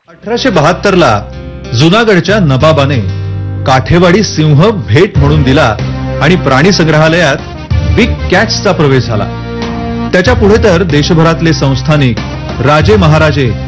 1872 ला जुनागडच्या नबाबाने काठेवाडी सिंह भेट म्हणून दिला आणि प्राणी संग्रहालयात बिग कॅट्सचा प्रवेश झाला. त्याच्या पुढे तर देशभरातले संस्थानिक राजे महाराजे